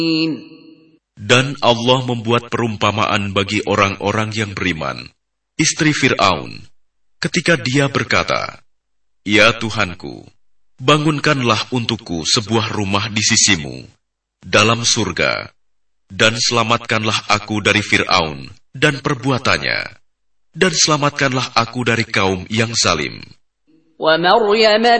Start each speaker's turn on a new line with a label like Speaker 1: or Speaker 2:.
Speaker 1: Dan Allah membuat perumpamaan bagi orang-orang yang beriman, istri Fir'aun, ketika dia berkata, "Ya Tuhanku, bangunkanlah untukku sebuah rumah di sisimu, dalam surga, dan selamatkanlah aku dari Fir'aun dan perbuatannya, dan selamatkanlah aku dari kaum yang zalim."
Speaker 2: ومريم